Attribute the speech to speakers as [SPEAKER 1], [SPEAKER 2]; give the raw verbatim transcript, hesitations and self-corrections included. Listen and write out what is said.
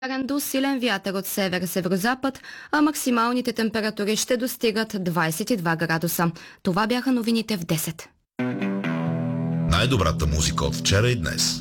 [SPEAKER 1] До силен вятър от север-северозапад, а максималните температури ще достигат двадесет и два градуса. Това бяха новините в десет.
[SPEAKER 2] Най-добрата музика от вчера и днес.